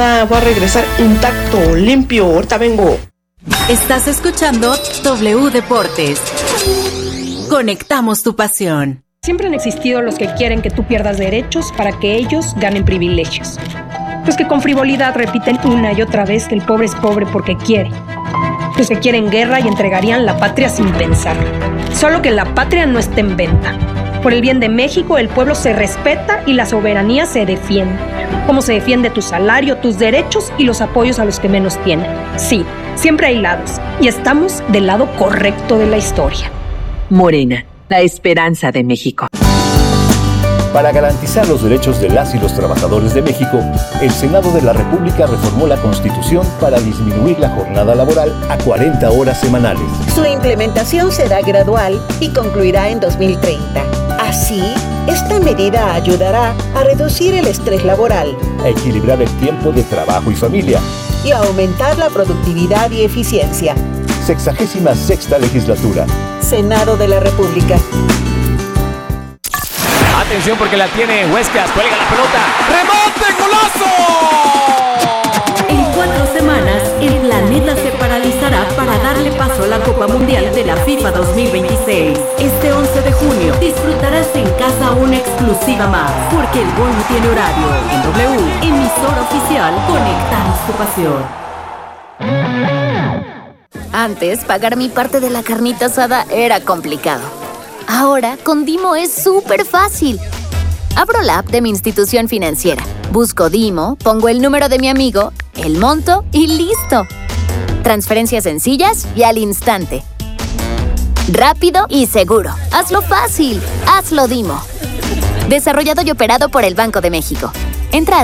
Va a regresar intacto, limpio. Ahorita vengo. Estás escuchando W Deportes. Conectamos tu pasión. Siempre han existido los que quieren que tú pierdas derechos para que ellos ganen privilegios. Los que con frivolidad repiten una y otra vez que el pobre es pobre porque quiere. Los que quieren guerra y entregarían la patria sin pensar. Solo que la patria no esté en venta. Por el bien de México, el pueblo se respeta y la soberanía se defiende. Como se defiende tu salario, tus derechos y los apoyos a los que menos tienen. Sí, siempre hay lados. Y estamos del lado correcto de la historia. Morena, la esperanza de México. Para garantizar los derechos de las y los trabajadores de México, el Senado de la República reformó la Constitución para disminuir la jornada laboral a 40 horas semanales. Su implementación será gradual y concluirá en 2030. Así, esta medida ayudará a reducir el estrés laboral, a equilibrar el tiempo de trabajo y familia y a aumentar la productividad y eficiencia. 66ª legislatura. Senado de la República. Atención porque la tiene Huescas, cuelga la pelota. ¡Remate, golazo! En 4 semanas, el planeta se paralizará para darle paso a la Copa Mundial de la FIFA 2026. Este 11 de junio disfrutarás en casa una exclusiva más, porque el gol no tiene horario. En W, emisora oficial, conectamos tu pasión. Antes, pagar mi parte de la carnita asada era complicado. Ahora, con Dimo es súper fácil. Abro la app de mi institución financiera, busco Dimo, pongo el número de mi amigo, el monto y ¡listo! Transferencias sencillas y al instante. Rápido y seguro. Hazlo fácil. Hazlo Dimo. Desarrollado y operado por el Banco de México. Entra a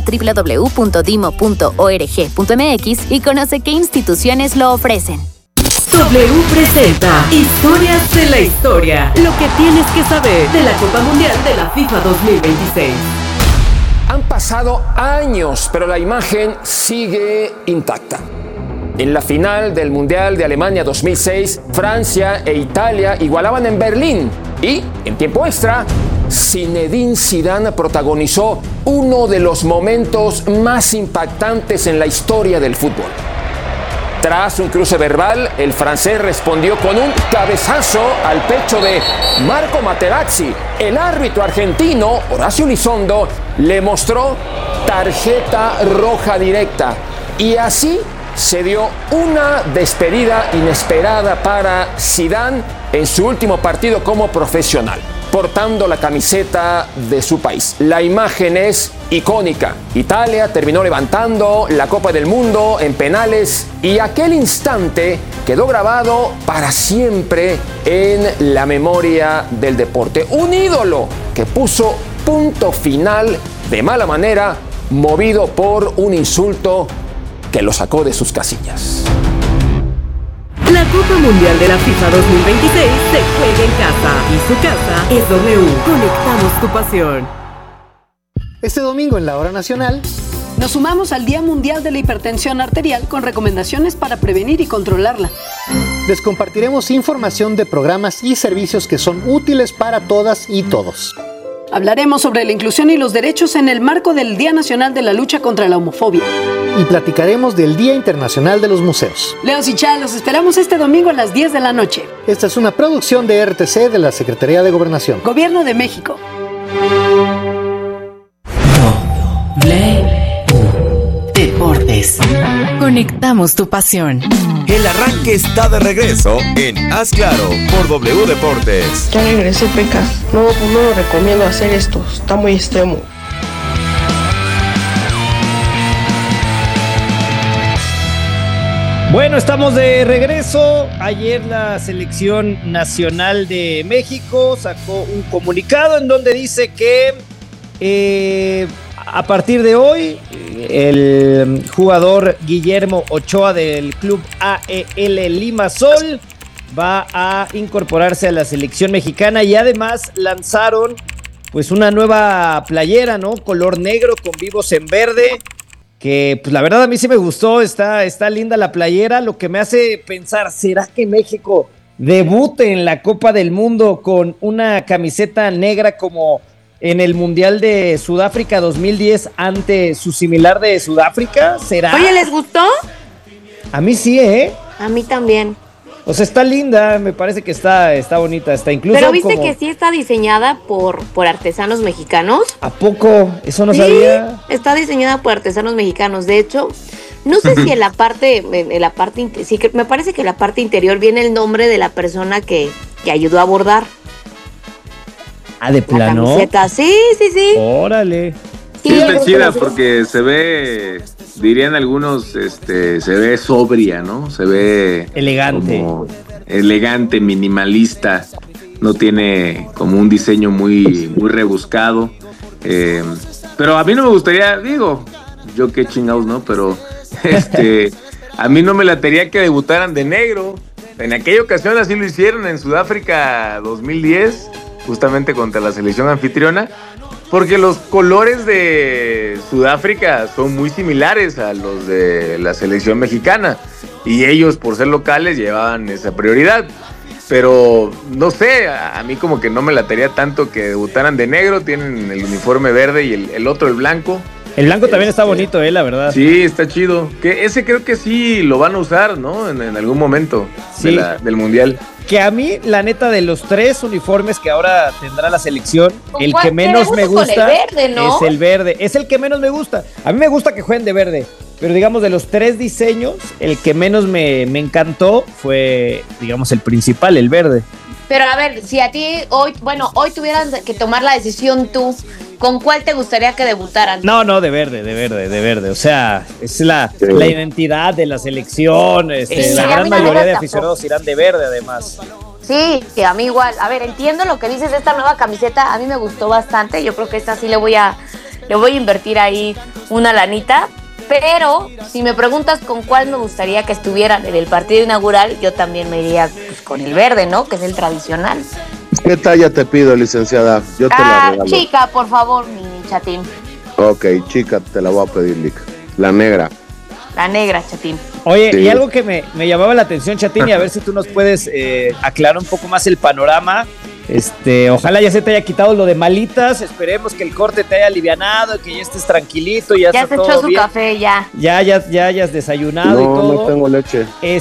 www.dimo.org.mx y conoce qué instituciones lo ofrecen. W presenta Historias de la Historia. Lo que tienes que saber de la Copa Mundial de la FIFA 2026. Han pasado años, pero la imagen sigue intacta. En la final del Mundial de Alemania 2006, Francia e Italia igualaban en Berlín. Y, en tiempo extra, Zinedine Zidane protagonizó uno de los momentos más impactantes en la historia del fútbol. Tras un cruce verbal, el francés respondió con un cabezazo al pecho de Marco Materazzi. El árbitro argentino, Horacio Elizondo, le mostró tarjeta roja directa. Y así se dio una despedida inesperada para Zidane en su último partido como profesional, portando la camiseta de su país. La imagen es icónica. Italia terminó levantando la Copa del Mundo en penales y aquel instante quedó grabado para siempre en la memoria del deporte. Un ídolo que puso punto final de mala manera, movido por un insulto que lo sacó de sus casillas. La Copa Mundial de la FIFA 2026 se juega en casa y su casa es W. Conectamos tu pasión. Este domingo en la Hora Nacional nos sumamos al Día Mundial de la Hipertensión Arterial con recomendaciones para prevenir y controlarla. Les compartiremos información de programas y servicios que son útiles para todas y todos. Hablaremos sobre la inclusión y los derechos en el marco del Día Nacional de la Lucha contra la Homofobia. Y platicaremos del Día Internacional de los Museos. Leos y Chá, los esperamos este domingo a las 10 de la noche. Esta es una producción de RTC de la Secretaría de Gobernación. Gobierno de México. Deportes. Conectamos tu pasión. El arranque está de regreso en Haz Claro por W Deportes. Ya regresé, Pecas. No lo recomiendo hacer esto. Está muy extremo. Bueno, estamos de regreso. Ayer la Selección Nacional de México sacó un comunicado en donde dice que a partir de hoy el jugador Guillermo Ochoa del club AEL Limassol va a incorporarse a la selección mexicana y además lanzaron pues una nueva playera, ¿no? Color negro con vivos en verde. Que pues la verdad a mí sí me gustó, está linda la playera, lo que me hace pensar, ¿será que México debute en la Copa del Mundo con una camiseta negra como en el Mundial de Sudáfrica 2010 ante su similar de Sudáfrica? ¿Será? Oye, ¿les gustó? A mí sí, ¿eh? A mí también. O sea, está linda, me parece que está bonita, está incluso. Pero viste que sí está diseñada por artesanos mexicanos. ¿A poco? Eso no sí, sabía. Está diseñada por artesanos mexicanos. De hecho, no sé si en la parte, sí, me parece que en la parte interior viene el nombre de la persona que ayudó a bordar. Ah, de plano. La camiseta, sí. Órale. Sí, está chida porque se ve, dirían algunos, se ve sobria, ¿no? Se ve elegante. Como elegante, minimalista. No tiene como un diseño muy rebuscado. Pero a mí no me gustaría, digo, yo qué chingados, ¿no? Pero a mí no me latería que debutaran de negro. En aquella ocasión así lo hicieron en Sudáfrica 2010, justamente contra la selección anfitriona. Porque los colores de Sudáfrica son muy similares a los de la selección mexicana y ellos, por ser locales, llevaban esa prioridad. Pero no sé, a mí como que no me latería tanto que debutaran de negro. Tienen el uniforme verde y el otro, el blanco. El blanco también está bonito, la verdad. Sí, está chido. Que ese creo que sí lo van a usar, ¿no? En algún momento sí. Del Mundial. Que a mí, la neta, de los 3 uniformes que ahora tendrá la selección, el que menos me gusta el verde, ¿no? Es el verde. Es el que menos me gusta. A mí me gusta que jueguen de verde, pero digamos, de los 3 diseños, el que menos me encantó fue, digamos, el principal, el verde. Pero a ver, si a ti hoy tuvieras que tomar la decisión tú, ¿con cuál te gustaría que debutaran? No, de verde. O sea, es la identidad de la selección. La gran mayoría de aficionados irán de verde, además. Sí, a mí igual. A ver, entiendo lo que dices de esta nueva camiseta. A mí me gustó bastante. Yo creo que esta sí le voy a invertir ahí una lanita. Pero si me preguntas con cuál me gustaría que estuvieran en el partido inaugural, yo también me iría pues, con el verde, ¿no? Que es el tradicional. ¿Qué talla te pido, licenciada? Yo te la regalo. Chica, por favor, mi chatín. Ok, chica, te la voy a pedir, Lick. La negra. La negra, chatín. Oye, sí. Y algo que me llamaba la atención, chatín, y a ver si tú nos puedes aclarar un poco más el panorama. Ojalá ya se te haya quitado lo de malitas, esperemos que el corte te haya alivianado, que ya estés tranquilito, ya está todo bien. Ya se echó su café, ya. Ya hayas desayunado y todo. No tengo leche.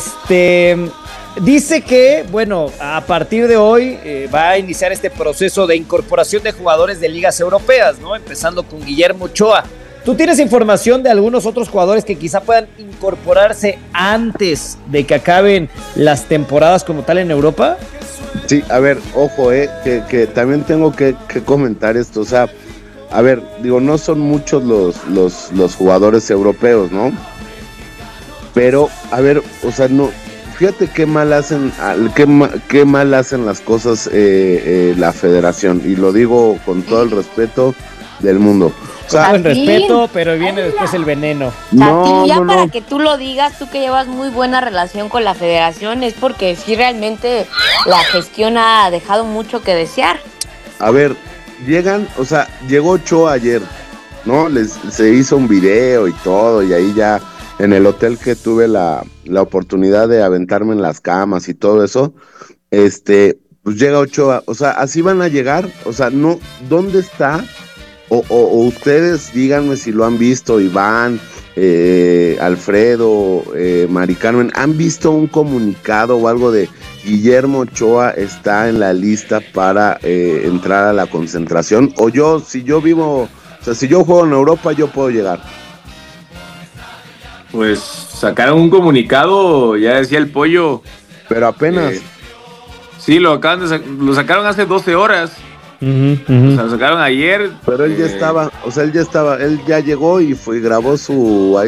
Dice que, bueno, a partir de hoy va a iniciar este proceso de incorporación de jugadores de ligas europeas, ¿no? Empezando con Guillermo Ochoa. ¿Tú tienes información de algunos otros jugadores que quizá puedan incorporarse antes de que acaben las temporadas como tal en Europa? Sí, a ver, ojo, que también tengo que comentar esto, o sea, a ver, digo, no son muchos los jugadores europeos, ¿no? Pero, a ver, o sea, no, fíjate qué mal hacen las cosas la federación, y lo digo con todo el respeto del mundo. O sea, el respeto, pero viene después el veneno. Para que tú lo digas, tú que llevas muy buena relación con la federación, es porque sí realmente la gestión ha dejado mucho que desear. A ver, llegó Ochoa ayer, ¿no? Se hizo un video y todo, y ahí ya en el hotel que tuve la oportunidad de aventarme en las camas y todo eso, pues llega Ochoa, o sea, así van a llegar, o sea, no, ¿dónde está? O ustedes díganme si lo han visto, Iván, Alfredo, Mari Carmen, ¿han visto un comunicado o algo de Guillermo Ochoa está en la lista para entrar a la concentración? O si yo juego en Europa, yo puedo llegar. Pues sacaron un comunicado, ya decía el Pollo. Pero apenas. Sí, lo sacaron hace 12 horas. O sea, lo sacaron ayer. Pero él ya estaba, él ya llegó y grabó su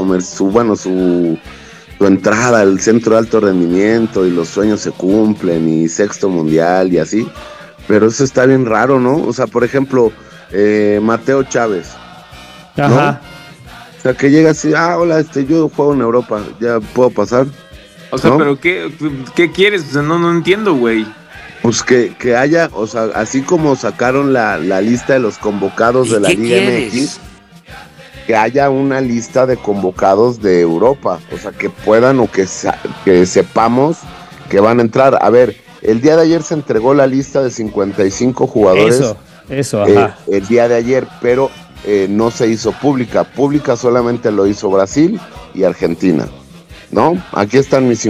entrada al centro de alto rendimiento, y los sueños se cumplen, y sexto mundial y así. Pero eso está bien raro, ¿no? O sea, por ejemplo, Mateo Chávez, ¿no? Ajá. O sea, que llega así, hola, yo juego en Europa, ya puedo pasar. O sea, ¿no? pero ¿qué quieres? O sea, no entiendo, güey. Pues que haya, o sea, así como sacaron la lista de los convocados de la Liga MX, que haya una lista de convocados de Europa, o sea, que puedan o que sepamos que van a entrar. A ver, el día de ayer se entregó la lista de 55 jugadores Eso, ajá. El día de ayer, pero no se hizo pública. Pública solamente lo hizo Brasil y Argentina, ¿no? Aquí están mis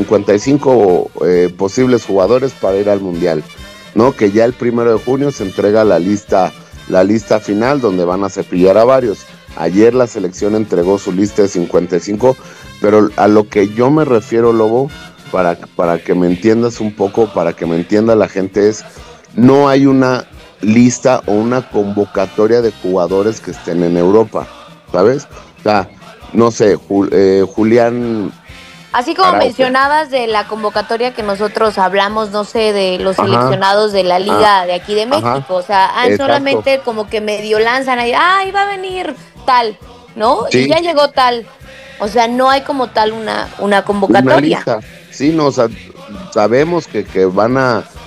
55 posibles jugadores para ir al Mundial, ¿no? Que ya el 1 de junio se entrega la lista final donde van a cepillar a varios. Ayer la selección entregó su lista de 55, pero a lo que yo me refiero, Lobo, para que me entiendas un poco, para que me entienda la gente, es no hay una lista o una convocatoria de jugadores que estén en Europa, ¿sabes? O sea, no sé, Julián... Así como Araujo. mencionabas de la convocatoria que nosotros hablamos, no sé, de los seleccionados de la liga de aquí de México, o sea, solamente como que medio lanzan ahí, va a venir tal, ¿no? Sí. Y ya llegó tal, o sea, no hay como tal una convocatoria. Una lista. Sí, no, o sea, sabemos que van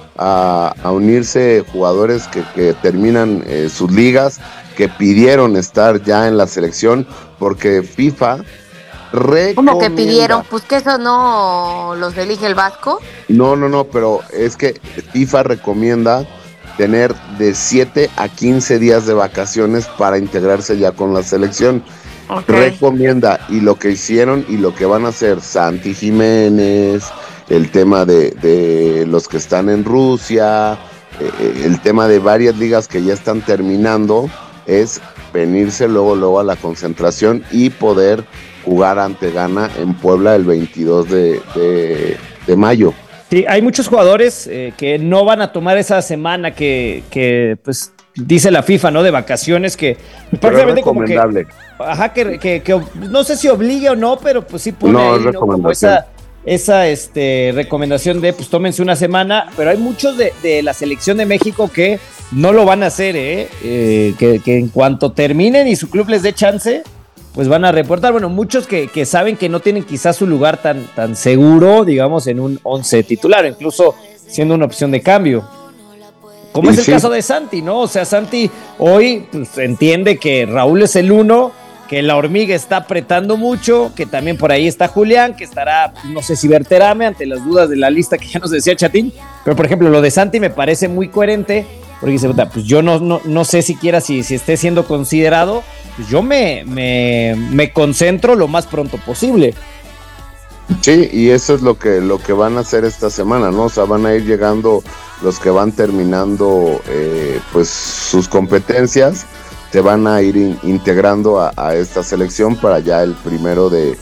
a unirse jugadores que terminan sus ligas, que pidieron estar ya en la selección, porque FIFA recomienda... ¿Cómo que pidieron? Pues que eso no los elige el Vasco. No, pero es que FIFA recomienda tener de 7 a 15 días de vacaciones para integrarse ya con la selección. Okay. Recomienda, y lo que hicieron y lo que van a hacer Santi Jiménez, el tema de los que están en Rusia, el tema de varias ligas que ya están terminando, es venirse luego a la concentración y poder jugar ante Ghana en Puebla el 22 de mayo. Sí, hay muchos jugadores que no van a tomar esa semana que pues dice la FIFA, ¿no? De vacaciones, que prácticamente como que... Ajá, que no sé si obligue o no, pero pues sí pone ahí, ¿no? Como esa recomendación de pues tómense una semana, pero hay muchos de la selección de México que no lo van a hacer, que en cuanto terminen y su club les dé chance, pues van a reportar. Bueno, muchos que saben que no tienen quizás su lugar tan seguro, digamos, en un 11 titular, incluso siendo una opción de cambio. Como es el caso de Santi, ¿no? O sea, Santi hoy pues, entiende que Raúl es el 1, que la hormiga está apretando mucho, que también por ahí está Julián, que estará, no sé si Berterame, ante las dudas de la lista que ya nos decía Chatín, pero por ejemplo lo de Santi me parece muy coherente, porque dice, pues yo no sé siquiera si esté siendo considerado, pues yo me concentro lo más pronto posible. Sí, y eso es lo que van a hacer esta semana, ¿no? O sea, van a ir llegando los que van terminando pues sus competencias, se van a ir integrando a esta selección para ya el primero de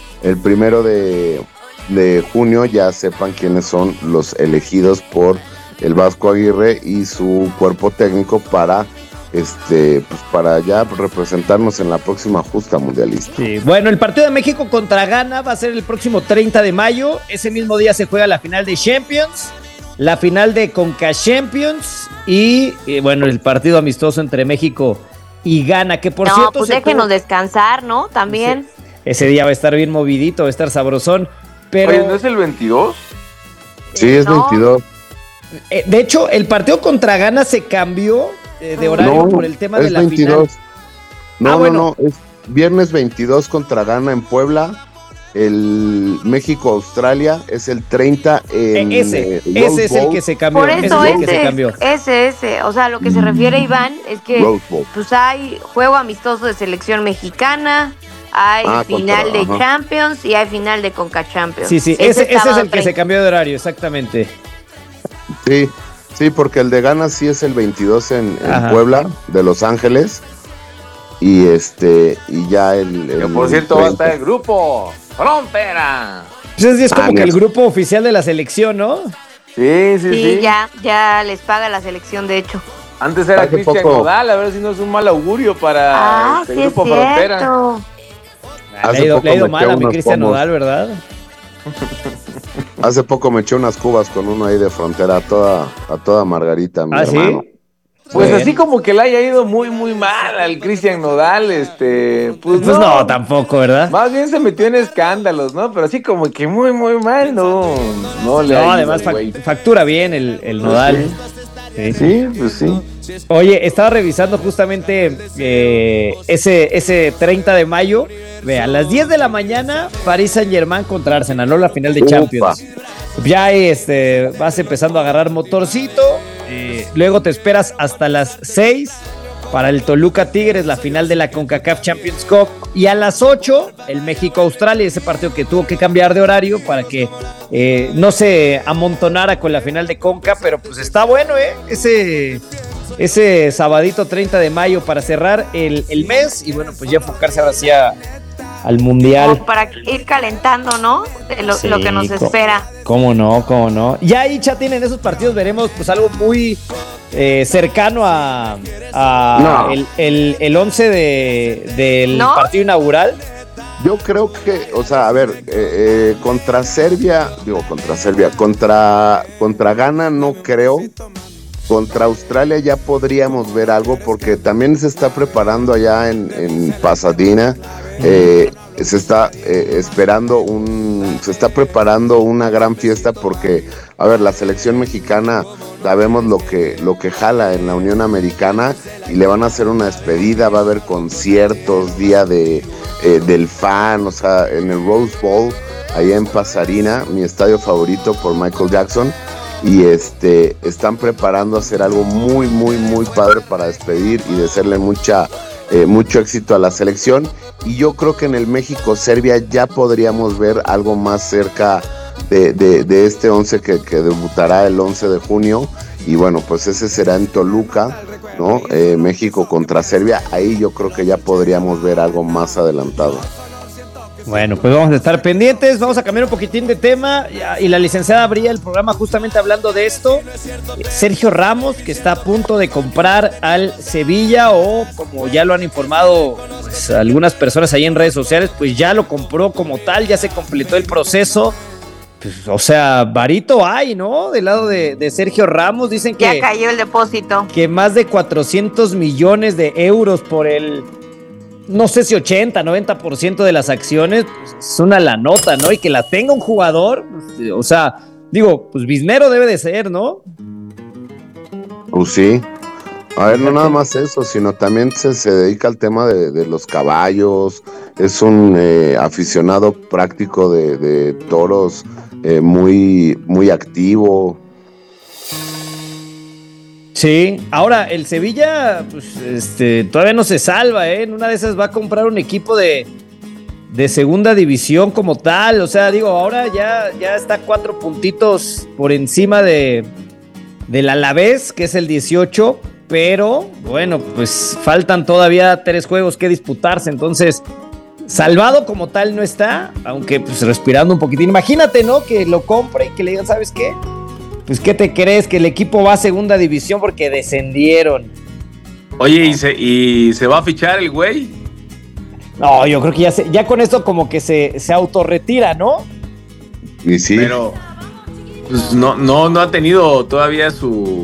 junio ya sepan quiénes son los elegidos por el Vasco Aguirre y su cuerpo técnico para pues para ya representarnos en la próxima justa mundialista. Sí, bueno, el partido de México contra Ghana va a ser el próximo 30 de mayo. Ese mismo día se juega la final de Champions, la final de Conca Champions y bueno, el partido amistoso entre México y Ghana, que por cierto... pues déjenos descansar, ¿no? También. Ese día va a estar bien movidito, va a estar sabrosón, pero... Oye, ¿no es el 22? Sí, es 22. De hecho, el partido contra Ghana se cambió de horario por el tema de la 22. Final. No, es viernes 22 contra Ghana en Puebla. El México-Australia es el 30 en ese es el que se cambió. Por eso ese. O sea, lo que se refiere Iván es que pues hay juego amistoso de selección mexicana, hay final de Champions y hay final de Conca Champions. Sí, ese es el que se cambió de horario, exactamente. Sí, porque el de Ghana sí es el 22 en Puebla, de Los Ángeles. Y y ya que por cierto 30. Va a estar el grupo Frontera. Pues es como que el grupo oficial de la selección, ¿no? Sí, ya les paga la selección, de hecho. Antes era Cristian Nodal, a ver si no es un mal augurio para el grupo Frontera. Le ha ido mal a mi Cristian Nodal, ¿verdad? Hace poco me eché unas cubas con uno ahí de Frontera a toda Margarita, mi hermano. ¿Sí? Pues así como que le haya ido muy, muy mal al Cristian Nodal, pues no, tampoco, ¿verdad? Más bien se metió en escándalos, ¿no? Pero así como que muy, muy mal, no le ha ido, además factura bien el Nodal. Sí, pues sí. Oye, estaba revisando justamente ese 30 de mayo. Ve, a las 10 de la mañana, Paris Saint-Germain contra Arsenal, ¿no? La final de Champions. Ya vas empezando a agarrar motorcito. luego te esperas hasta las 6 para el Toluca Tigres, la final de la CONCACAF Champions Cup, y a las 8 el México-Australia, ese partido que tuvo que cambiar de horario para que no se amontonara con la final de Conca, pero pues está bueno, ese sabadito 30 de mayo para cerrar el mes, y bueno, pues ya enfocarse ahora sí al Mundial. Como para ir calentando, ¿no? Lo que nos espera. ¿Cómo no? Ya ahí ya tienen esos partidos, veremos pues algo muy cercano a el 11 del partido inaugural. Yo creo que, o sea, a ver, contra Ghana no creo. Contra Australia ya podríamos ver algo, porque también se está preparando allá en Pasadena. Se está preparando una gran fiesta, porque, a ver, la selección mexicana, sabemos lo que jala en la Unión Americana, y le van a hacer una despedida, va a haber conciertos, día del fan, o sea, en el Rose Bowl, allá en Pasadena, mi estadio favorito por Michael Jackson, y están preparando hacer algo muy, muy, muy padre para despedir y desearle mucho éxito a la selección. Y yo creo que en el México-Serbia ya podríamos ver algo más cerca de este 11 que debutará el 11 de junio. Y bueno, pues ese será en Toluca, ¿no? México contra Serbia. Ahí yo creo que ya podríamos ver algo más adelantado. Bueno, pues vamos a estar pendientes, vamos a cambiar un poquitín de tema, y la licenciada abría el programa justamente hablando de esto. Sergio Ramos, que está a punto de comprar al Sevilla, o como ya lo han informado pues algunas personas ahí en redes sociales, pues ya lo compró como tal, ya se completó el proceso. Pues, o sea, varito hay, ¿no? Del lado de Sergio Ramos, dicen que... Ya cayó el depósito. Que más de 400 millones de euros por el... no sé si 80, 90% de las acciones, pues es una la nota, ¿no? Y que la tenga un jugador, pues, o sea, digo, pues biznero debe de ser, ¿no? Pues sí. A ver, no nada más eso, sino también se dedica al tema de los caballos, es un aficionado práctico de toros, muy, muy activo. Sí, ahora el Sevilla pues, todavía no se salva, en una de esas va a comprar un equipo de segunda división como tal, o sea, digo, ahora ya está 4 puntitos por encima del Alavés, que es el 18, pero bueno, pues faltan todavía 3 juegos que disputarse, entonces salvado como tal no está, aunque pues respirando un poquitín. Imagínate, ¿no? Que lo compre y que le digan, ¿sabes qué? Pues, ¿qué te crees? Que el equipo va a segunda división porque descendieron. Oye, ¿y se va a fichar el güey? No, yo creo que ya con esto como que se autorretira, ¿no? Y sí. Pero pues no ha tenido todavía su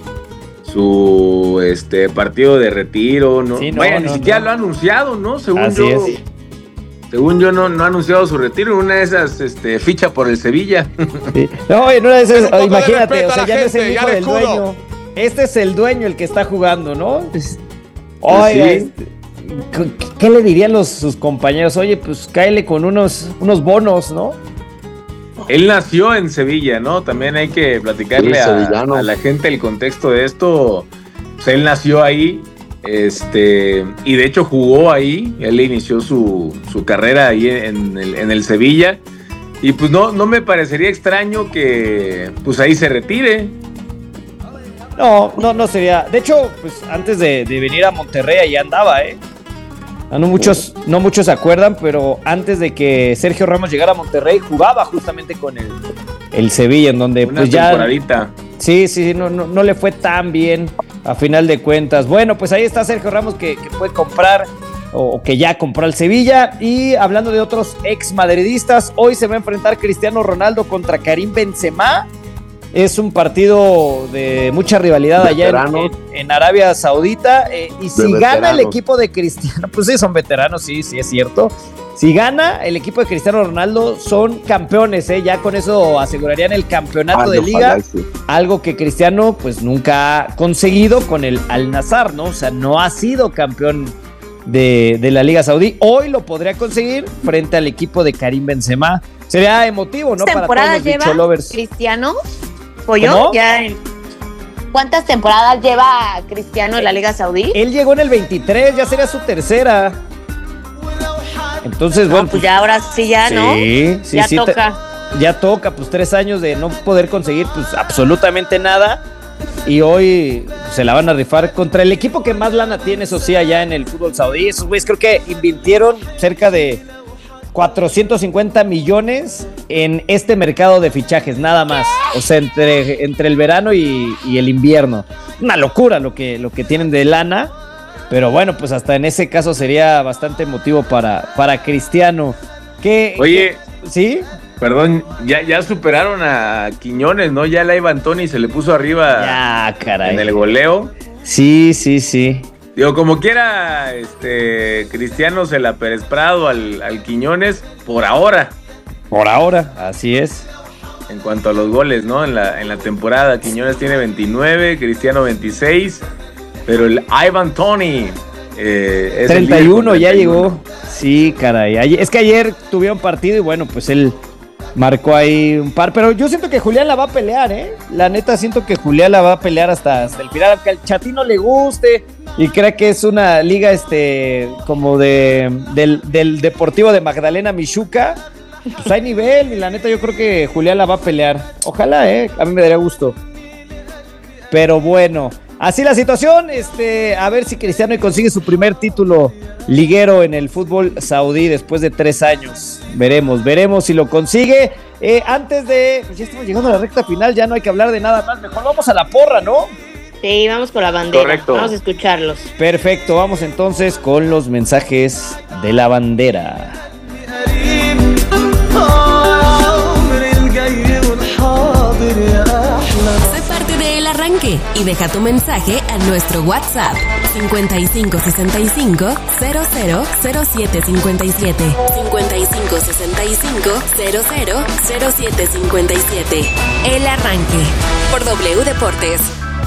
partido de retiro, ¿no? Sí, ni siquiera lo ha anunciado, ¿no? Según yo no ha anunciado su retiro. Una de esas ficha por el Sevilla. Sí. No, en una de esas, imagínate, o sea, ya no es el hijo del dueño. Este es el dueño el que está jugando, ¿no? Oye, sí. ¿Qué le dirían sus compañeros? Oye, pues cáele con unos bonos, ¿no? Él nació en Sevilla, ¿no? También hay que platicarle a la gente el contexto de esto. Pues él nació ahí. Y de hecho jugó ahí, él inició su carrera ahí en el Sevilla, y pues no me parecería extraño que pues ahí se retire. No sería, de hecho, pues antes de venir a Monterrey ahí andaba, No muchos se acuerdan, pero antes de que Sergio Ramos llegara a Monterrey jugaba justamente con el Sevilla, en donde una pues ya temporadita. Sí, no le fue tan bien a final de cuentas. Bueno, pues ahí está Sergio Ramos que puede comprar, o que ya compró al Sevilla. Y hablando de otros ex madridistas, hoy se va a enfrentar Cristiano Ronaldo contra Karim Benzema. Es un partido de mucha rivalidad allá en Arabia Saudita. Y si gana el equipo de Cristiano, pues sí, son veteranos, sí es cierto. Si gana el equipo de Cristiano Ronaldo, son campeones, ya con eso asegurarían el campeonato de liga, sí. Algo que Cristiano pues nunca ha conseguido con el Al-Nassr, ¿no? O sea, no ha sido campeón de la Liga Saudí. Hoy lo podría conseguir frente al equipo de Karim Benzema. Sería emotivo, ¿no? Para todos los bicholovers. ¿Cristiano? ¿Pollo? ¿Cómo? Ya ¿Cuántas temporadas lleva Cristiano en la Liga Saudí? Él llegó en el 23, ya sería su tercera. Entonces, bueno. Pues ya ahora sí, ya, ¿no? Sí, ya toca. Ya toca, pues 3 años de no poder conseguir pues absolutamente nada. Y hoy se la van a rifar contra el equipo que más lana tiene, eso sí, allá en el fútbol saudí. Esos güeyes creo que invirtieron cerca de 450 millones en este mercado de fichajes, nada más. O sea, entre el verano y el invierno. Una locura lo que tienen de lana. Pero bueno, pues hasta en ese caso sería bastante motivo para Cristiano. Oye, ¿sí? Perdón, ya superaron a Quiñones, ¿no? Ya la Ivan Toney se le puso arriba ya, caray, en el goleo. Sí. Digo, como quiera, Cristiano se la Pérez Prado al Quiñones por ahora. Por ahora, así es. En cuanto a los goles, ¿no? En la temporada, Quiñones tiene 29, Cristiano 26, pero el Ivan Toney es 31 ya llegó. Sí, caray. Es que ayer tuvieron partido y bueno, pues él marcó ahí un par, pero yo siento que Julián la va a pelear, La neta, siento que Julián la va a pelear hasta el final, aunque al Chatino le guste y crea que es una liga como del Deportivo de Magdalena Michuca. Pues hay nivel y la neta yo creo que Julián la va a pelear. Ojalá, a mí me daría gusto. Pero bueno, así la situación, a ver si Cristiano consigue su primer título liguero en el fútbol saudí después de 3 años. Veremos si lo consigue. Antes de, pues ya estamos llegando a la recta final, ya no hay que hablar de nada más. Mejor vamos a la porra, ¿no? Sí, vamos con la bandera. Correcto. Vamos a escucharlos. Perfecto, vamos entonces con los mensajes de la bandera. Sé parte del arranque y deja tu mensaje a nuestro WhatsApp 5565 000757 5565 000757. El arranque por W Deportes.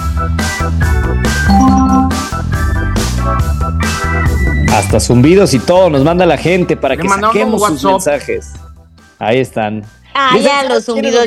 Hasta zumbidos y todo nos manda la gente para que saquemos sus mensajes. Ahí están. Ya los zumbidos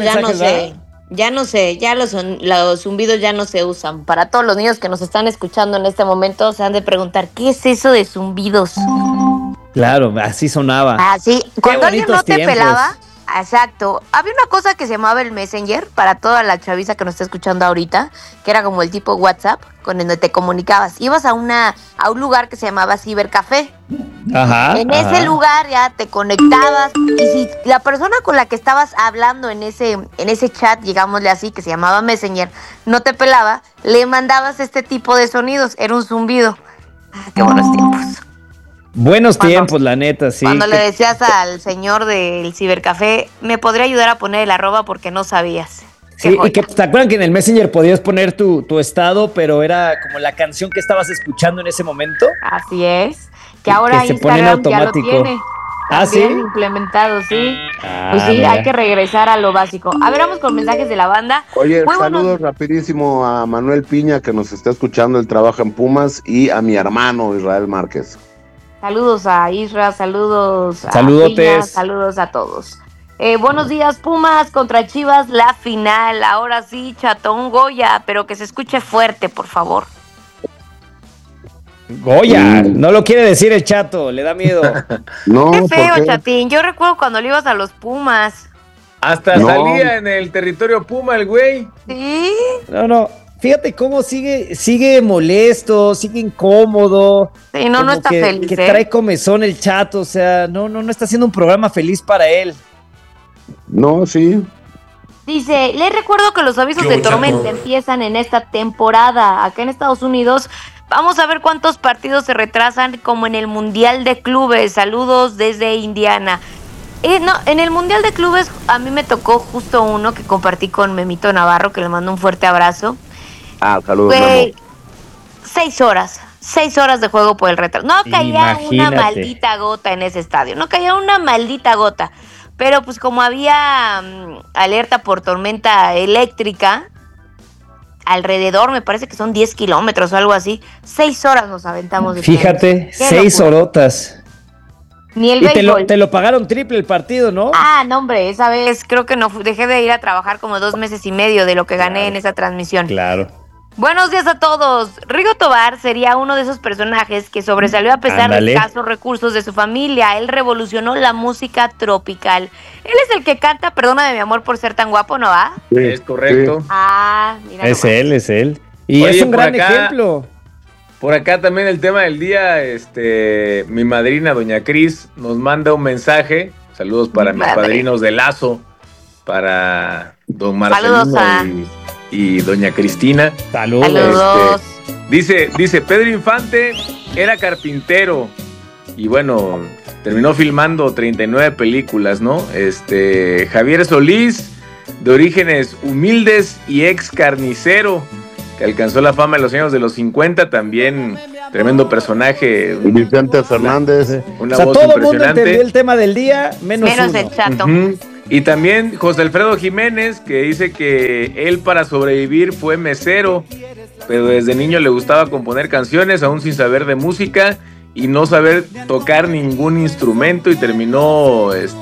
ya los zumbidos ya no se usan. Para todos los niños que nos están escuchando en este momento se han de preguntar, ¿qué es eso de zumbidos? Claro, así sonaba. Así, cuando alguien no te pelaba, exacto. Había una cosa que se llamaba el Messenger, para toda la chaviza que nos está escuchando ahorita, que era como el tipo WhatsApp, con el donde te comunicabas. Ibas a un lugar que se llamaba Cibercafé. En ese lugar ya te conectabas y si la persona con la que estabas hablando en ese chat, digámosle así, que se llamaba Messenger, no te pelaba, le mandabas este tipo de sonidos, era un zumbido. Qué buenos tiempos. Buenos tiempos, la neta, sí. Cuando le decías al señor del cibercafé, ¿me podría ayudar a poner el arroba porque no sabías? Sí, y que te acuerdan que en el Messenger podías poner tu estado, pero era como la canción que estabas escuchando en ese momento. Así es. Que ahora se pone en automático. Ya lo tiene. ¿Sí? Implementado, sí. Pues sí, mira. hay que regresar a lo básico. A ver, vamos con mensajes de la banda. Oye, saludos rapidísimo a Manuel Piña, que nos está escuchando, él trabaja en Pumas, y a mi hermano Israel Márquez. Saludos a Isra, saludos a Saludotes. Piña, saludos a todos. Buenos días, Pumas contra Chivas, la final. Ahora sí, Chatón Goya, pero que se escuche fuerte, por favor. Goya, no lo quiere decir el Chato, le da miedo. No, Qué feo, Chatín. Yo recuerdo cuando le ibas a los Pumas. Hasta salía en el territorio Puma el güey. Sí. No. Fíjate cómo sigue molesto, sigue incómodo. Sí, no está feliz. Que trae comezón el Chato, o sea, no está haciendo un programa feliz para él. No, sí. Dice, les recuerdo que los avisos de tormenta empiezan en esta temporada. Acá en Estados Unidos, vamos a ver cuántos partidos se retrasan como en el Mundial de Clubes. Saludos desde Indiana. En el Mundial de Clubes a mí me tocó justo uno que compartí con Memito Navarro, que le mando un fuerte abrazo. Saludos, Memo. 6 horas de juego por el retraso. No caía una maldita gota en ese estadio, no caía una maldita gota. Pero pues como había alerta por tormenta eléctrica, alrededor, me parece que son 10 kilómetros o algo así, 6 horas nos aventamos. Fíjate, 6 horotas. Ni el y béisbol. te lo pagaron triple el partido, ¿no? No, hombre, esa vez creo que no dejé de ir a trabajar como 2 meses y medio de lo que gané en esa transmisión. Claro. Buenos días a todos. Rigo Tobar sería uno de esos personajes que sobresalió a pesar de escasos recursos de su familia. Él revolucionó la música tropical. Él es el que canta Perdóname mi amor por ser tan guapo, ¿no va? Sí, es correcto. Sí. Mira Es nomás. él, es él. Y Oye, es un por gran acá- ejemplo. Por acá también el tema del día, mi madrina, doña Cris, nos manda un mensaje. Saludos para mis Madre. padrinos de Lazo, para don Saludos Marcelino y doña Cristina. Saludos. Dice, Pedro Infante era carpintero y bueno, terminó filmando 39 películas, ¿no? Javier Solís, de orígenes humildes y ex carnicero, que alcanzó la fama en los años de los 50, también tremendo personaje. Y Vicente Fernández. Una O sea, voz todo el mundo impresionante. entendió el tema del día, menos uno. el chato. Ujú. Y también José Alfredo Jiménez, que dice que él para sobrevivir fue mesero, pero desde niño le gustaba componer canciones, aún sin saber de música y no saber tocar ningún instrumento, y terminó